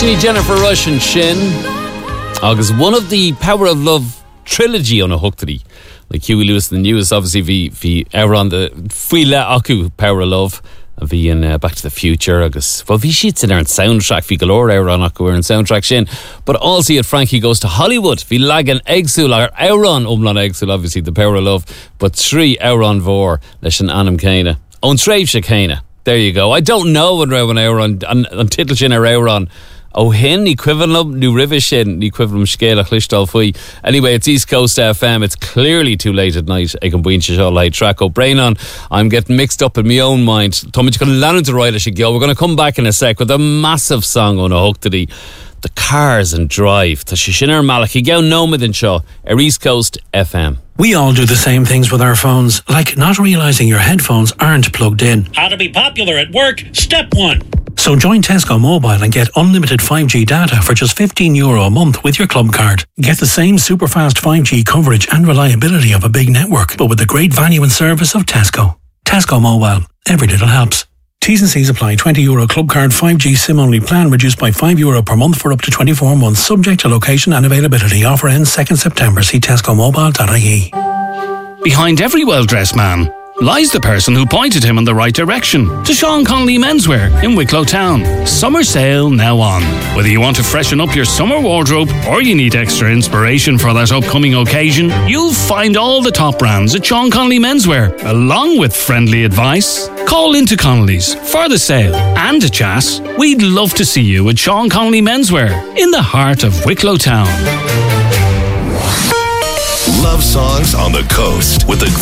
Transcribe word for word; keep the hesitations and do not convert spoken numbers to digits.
Ginny Jennifer Rush and Shin. Agus one of the Power of Love trilogy on a Huchtari. Like Huey Lewis and the News, obviously, vi, vi around the Fuile Aku Power of Love. A vi in uh, Back to the Future. Agus, well, vi sheets in there in soundtrack. Vi galore Euron Aku in soundtrack Shin. But also at Frankie Goes to Hollywood. Vi lagan Egsul, or Euron Umlan Egsul, obviously, the Power of Love. But three Euron Vor, Leshan Anam Kaina. On Trave Shakaina. There you go. I don't know when Rowan Euron, on Tittle Shin or Euron. Oh, hin, equivalent, new river shin, equivalent scale of Clishdal Fui. Anyway, it's East Coast F M. It's clearly too late at night. I can winch it all like track up. Brain on. I'm getting mixed up in my own mind. Tommy, you're going to land into right as you go. We're going to come back in a sec with a massive song on a Huchtari. The Cars and Drive. To Shishinar Malaki, go Nomad and Shaw, or East Coast F M. We all do the same things with our phones, like not realising your headphones aren't plugged in. How to be popular at work, step one. So join Tesco Mobile and get unlimited five G data for just fifteen euro a month with your club card. Get the same super fast five G coverage and reliability of a big network, but with the great value and service of Tesco. Tesco Mobile. Every little helps. T's and C's apply. twenty euro club card five G SIM only plan reduced by five euro per month for up to twenty-four months, subject to location and availability. Offer ends second September. See tesco mobile dot I E. Behind every well-dressed man lies the person who pointed him in the right direction. To Sean Connolly Menswear in Wicklow Town. Summer sale now on. Whether you want to freshen up your summer wardrobe or you need extra inspiration for that upcoming occasion, you'll find all the top brands at Sean Connolly Menswear, along with friendly advice. Call into Connolly's for the sale and a chat. We'd love to see you at Sean Connolly Menswear in the heart of Wicklow Town. Love songs on the coast with the